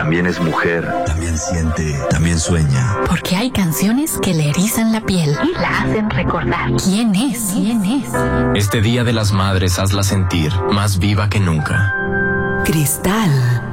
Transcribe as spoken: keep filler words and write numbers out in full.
también es mujer, también siente, también sueña. Porque hay canciones que le erizan la piel y la hacen recordar. ¿Quién es? ¿Quién es? Este Día de las Madres hazla sentir más viva que nunca. Cristal.